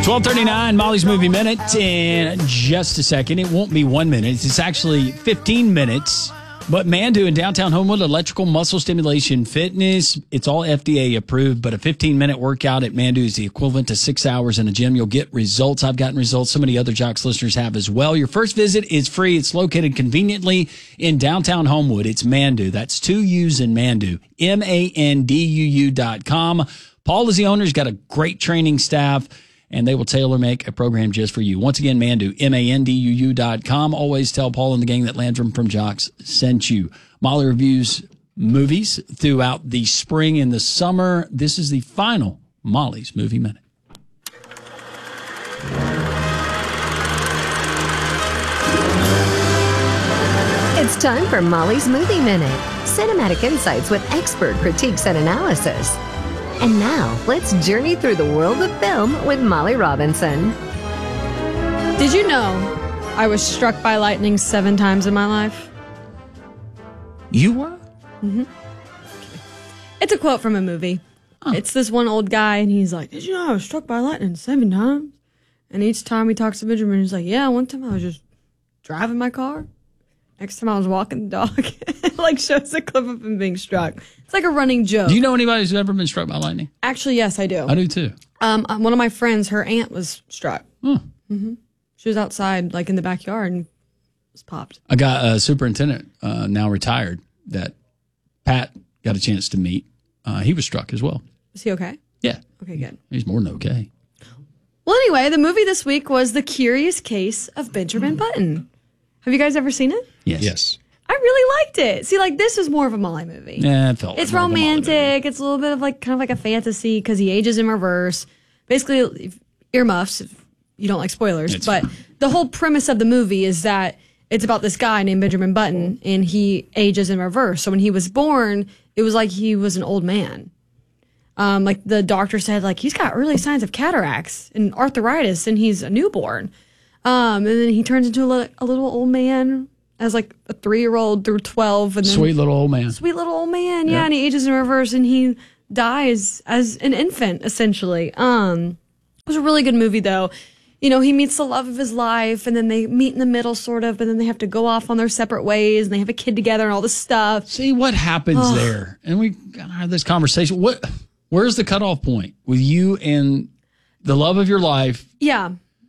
12:39, Molly's Movie Minute in just a second. It won't be 1 minute. It's actually 15 minutes. But Mandu in downtown Homewood, electrical muscle stimulation fitness, it's all FDA approved, but a 15-minute workout at Mandu is the equivalent to 6 hours in a gym. You'll get results. I've gotten results. So many other Jocks listeners have as well. Your first visit is free. It's located conveniently in downtown Homewood. It's Mandu. That's 2 U's in Mandu. MANDUU.com. Paul is the owner. He's got a great training staff, and they will tailor-make a program just for you. Once again, Mandu, MANDUU.com. Always tell Paul and the gang that Landrum from Jocks sent you. Molly reviews movies throughout the spring and the summer. This is the final Molly's Movie Minute. It's time for Molly's Movie Minute. Cinematic insights with expert critiques and analysis. And now, let's journey through the world of film with Molly Robinson. Did you know I was struck by lightning 7 times in my life? You were? Mm-hmm. It's a quote from a movie. Oh. It's this one old guy, and he's like, did you know I was struck by lightning 7 times? And each time he talks to Benjamin, he's like, yeah, one time I was just driving my car. Next time I was walking the dog. Like, shows a clip of him being struck. It's like a running joke. Do you know anybody who's ever been struck by lightning? Actually, yes, I do. I do, too. One of my friends, her aunt was struck. Hmm. Mm-hmm. She was outside, like, in the backyard, and was popped. I got a superintendent, now retired, that Pat got a chance to meet. He was struck as well. Was he okay? Yeah. Okay, good. He's more than okay. Well, anyway, the movie this week was The Curious Case of Benjamin Button. Have you guys ever seen it? Yes. I really liked it. See, like, this is more of a Molly movie. Yeah, it felt it's like romantic. It's a little bit of, like, kind of like a fantasy because he ages in reverse. Basically, earmuffs if you don't like spoilers. But the whole premise of the movie is that it's about this guy named Benjamin Button, and he ages in reverse. So when he was born, it was like he was an old man. Like, the doctor said, like, he's got early signs of cataracts and arthritis, and he's a newborn. And then he turns into a little old man as like a 3-year-old through 12. And then sweet little old man. Sweet little old man, yeah. And he ages in reverse and he dies as an infant, essentially. It was a really good movie, though. You know, he meets the love of his life, and then they meet in the middle, sort of, but then they have to go off on their separate ways, and they have a kid together and all this stuff. See what happens there. And we gotta have this conversation. Where's the cutoff point with you and the love of your life? Yeah.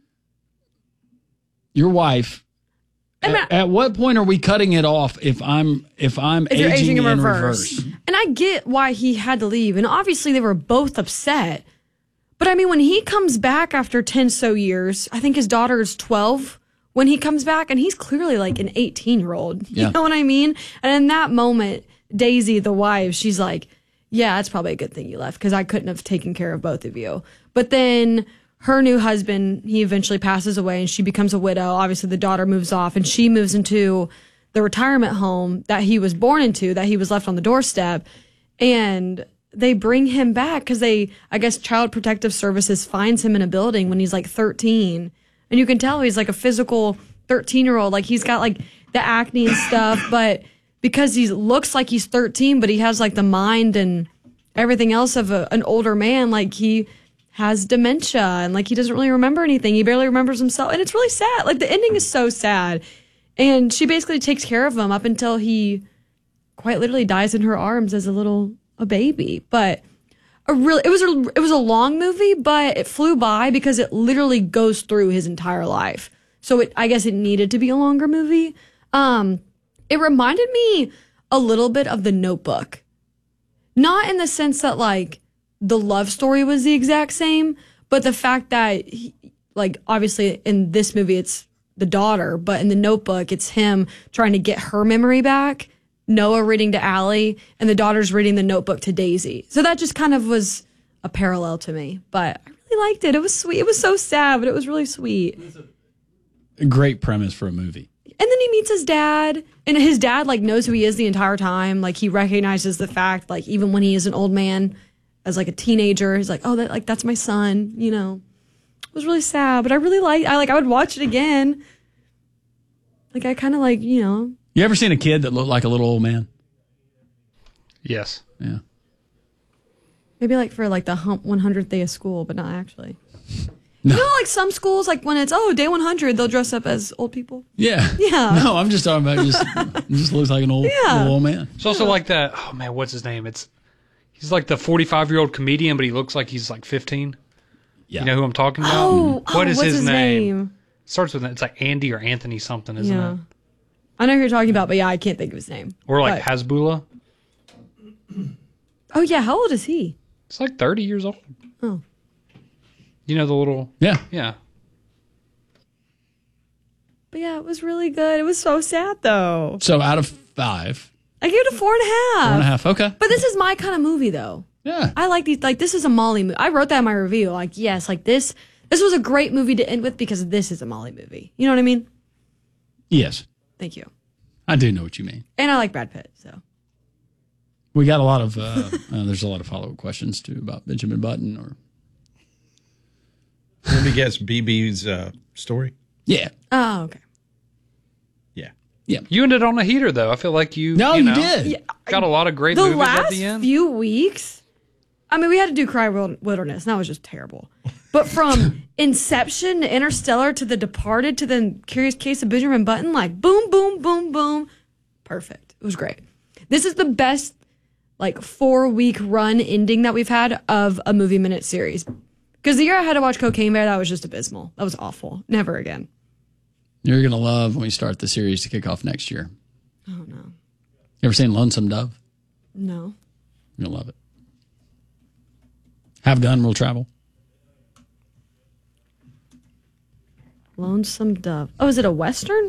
Your wife. At what point are we cutting it off if you're aging in reverse? And I get why he had to leave. And obviously they were both upset. But I mean, when he comes back after 10 so years, I think his daughter is 12 when he comes back, and he's clearly like an 18-year-old. You know what I mean? And in that moment, Daisy, the wife, she's like, yeah, it's probably a good thing you left because I couldn't have taken care of both of you. But then her new husband, he eventually passes away and she becomes a widow. Obviously, the daughter moves off and she moves into the retirement home that he was born into, that he was left on the doorstep. And they bring him back because I guess Child Protective Services finds him in a building when he's like 13. And you can tell he's like a physical 13-year-old. Like, he's got like the acne and stuff, but because he looks like he's 13, but he has like the mind and everything else of an older man, like he has dementia and like he doesn't really remember anything. He barely remembers himself. And it's really sad. Like, the ending is so sad. And she basically takes care of him up until he quite literally dies in her arms as a baby. But it was a long movie, but it flew by because it literally goes through his entire life. So I guess it needed to be a longer movie. It reminded me a little bit of The Notebook. Not in the sense that like the love story was the exact same, but the fact that like obviously in this movie it's the daughter, but in The Notebook it's him trying to get her memory back, Noah reading to Allie, and the daughter's reading the Notebook to Daisy. So that just kind of was a parallel to me, but I really liked it. It was sweet. It was so sad, but it was really sweet. A great premise for a movie. And then he meets his dad, and his dad like knows who he is the entire time. Like, he recognizes the fact, like, even when he is an old man, as like a teenager, he's like, oh, that's my son, you know. It was really sad, but I really I would watch it again. Like, I kind of like, you know. You ever seen a kid that looked like a little old man? Yes. Yeah. Maybe like for like the 100th day of school, but not actually. No. You know, like some schools, like when it's, day 100, they'll dress up as old people. Yeah. Yeah. No, I'm just talking about just looks like an old man. It's also like that. Oh man, what's his name? He's like the 45-year-old comedian, but he looks like he's like 15. Yeah. You know who I'm talking about? What is what's his name? Starts with it's like Andy or Anthony something, isn't it? I know who you're talking about, but I can't think of his name. Or like Hasbulla. Oh yeah, how old is he? It's like 30 years old. Oh. You know the little... Yeah. Yeah. But yeah, it was really good. It was so sad though. So out of 5. I gave it a 4.5. 4.5. Okay. But this is my kind of movie though. Yeah. I like these. Like this is a Molly movie. I wrote that in my review. Like yes, like this was a great movie to end with because this is a Molly movie. You know what I mean? Yes. Thank you. I do know what you mean. And I like Brad Pitt. So We got a lot of, there's a lot of follow-up questions too about Benjamin Button or... Let me guess, BB's story? Yeah. oh okay. Yeah. Yeah. You ended on a heater, though. I feel like you did. Yeah, got a lot of great the movies at last the end. few weeks, I mean, we had to do Cry Wilderness, and that was just terrible. But from Inception to Interstellar to The Departed to the Curious Case of Benjamin Button, like boom, boom, boom, boom. Perfect. It was great. This is the best, 4-week run ending that we've had of a Movie Minute series. Because the year I had to watch Cocaine Bear, that was just abysmal. That was awful. Never again. You're going to love when we start the series to kick off next year. Oh, no. You ever seen Lonesome Dove? No. You'll love it. Have Gun Will Travel. Lonesome Dove. Oh, is it a Western?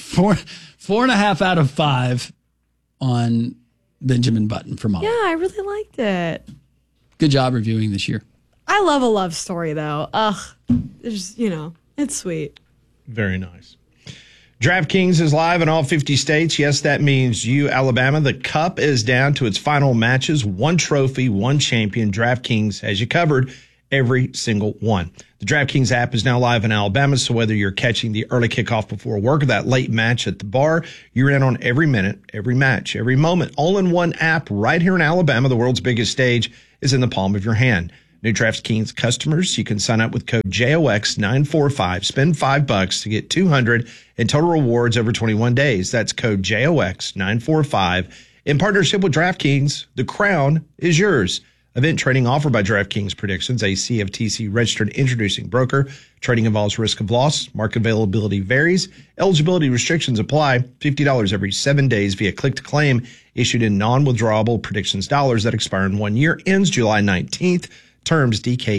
4.5 out of 5 on Benjamin Button for Molly. Yeah, I really liked it. Good job reviewing this year. I love a love story, though. There's, it's sweet. Very nice. DraftKings is live in all 50 states. Yes, that means you, Alabama. The Cup is down to its final matches. 1 trophy, 1 champion. DraftKings has you covered, every single one. The DraftKings app is now live in Alabama, so whether you're catching the early kickoff before work or that late match at the bar, you're in on every minute, every match, every moment. All in one app right here in Alabama. The world's biggest stage is in the palm of your hand. New DraftKings customers, you can sign up with code JOX945, spend $5 to get $200 in total rewards over 21 days. That's code JOX945. In partnership with DraftKings, the crown is yours. Event trading offered by DraftKings Predictions, a CFTC registered introducing broker. Trading involves risk of loss. Market availability varies. Eligibility restrictions apply. $50 every 7 days via click to claim issued in non-withdrawable predictions dollars that expire in 1 year. Ends July 19th. Terms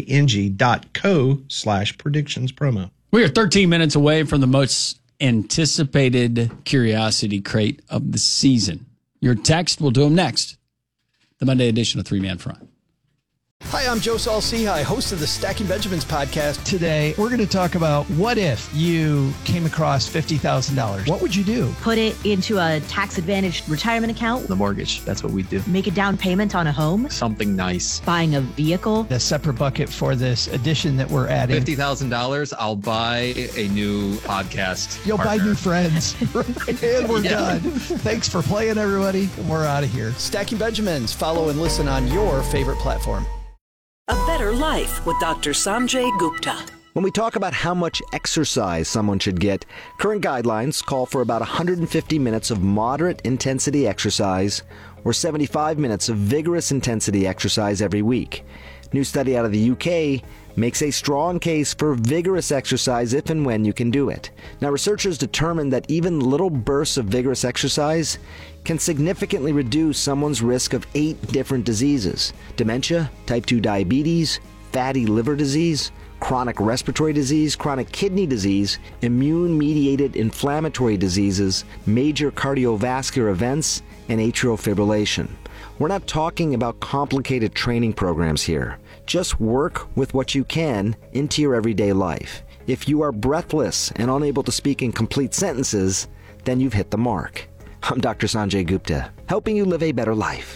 dkng.co/predictions promo. We are 13 minutes away from the most anticipated Curiosity Crate of the season. Your text will do them next. The Monday edition of 3-Man Front. Hi, I'm Joe Saul-Sehy, host of the Stacking Benjamins podcast. Today, we're going to talk about what if you came across $50,000? What would you do? Put it into a tax-advantaged retirement account. The mortgage, that's what we do. Make a down payment on a home. Something nice. Buying a vehicle. A separate bucket for this addition that we're adding. $50,000, I'll buy a new podcast. You'll partner. buy new friends. And we're done. Thanks for playing, everybody. And we're out of here. Stacking Benjamins. Follow and listen on your favorite platform. A Better Life with Dr. Sanjay Gupta. When we talk about how much exercise someone should get, current guidelines call for about 150 minutes of moderate intensity exercise or 75 minutes of vigorous intensity exercise every week. New study out of the UK makes a strong case for vigorous exercise if and when you can do it. Now, researchers determined that even little bursts of vigorous exercise can significantly reduce someone's risk of 8 different diseases: dementia, type 2 diabetes, fatty liver disease, chronic respiratory disease, chronic kidney disease, immune-mediated inflammatory diseases, major cardiovascular events, and atrial fibrillation. We're not talking about complicated training programs here. Just work with what you can into your everyday life. If you are breathless and unable to speak in complete sentences, then you've hit the mark. I'm Dr. Sanjay Gupta, helping you live a better life.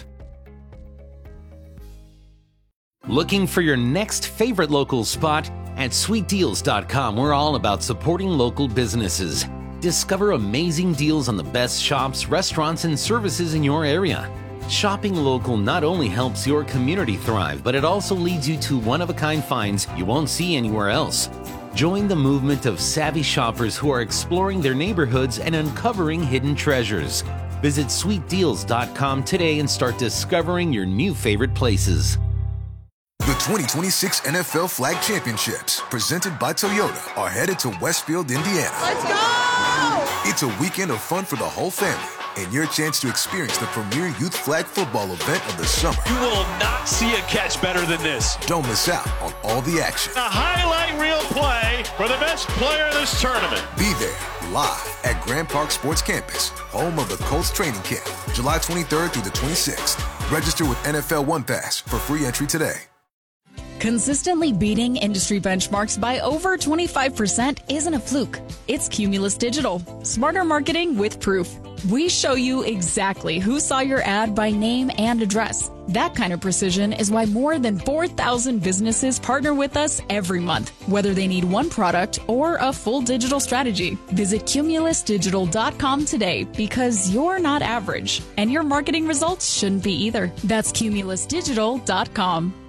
Looking for your next favorite local spot? At sweetdeals.com, we're all about supporting local businesses. Discover amazing deals on the best shops, restaurants, and services in your area. Shopping local not only helps your community thrive, but it also leads you to one-of-a-kind finds you won't see anywhere else. Join the movement of savvy shoppers who are exploring their neighborhoods and uncovering hidden treasures. Visit sweetdeals.com today and start discovering your new favorite places. The 2026 NFL Flag Championships, presented by Toyota, are headed to Westfield, Indiana. Let's go! It's a weekend of fun for the whole family and your chance to experience the premier youth flag football event of the summer. You will not see a catch better than this. Don't miss out on all the action. A highlight reel play for the best player of this tournament. Be there live at Grand Park Sports Campus, home of the Colts training camp, July 23rd through the 26th. Register with NFL One Pass for free entry today. Consistently beating industry benchmarks by over 25% isn't a fluke. It's Cumulus Digital. Smarter marketing with proof. We show you exactly who saw your ad by name and address. That kind of precision is why more than 4,000 businesses partner with us every month, whether they need one product or a full digital strategy. Visit cumulusdigital.com today because you're not average, and your marketing results shouldn't be either. That's cumulusdigital.com.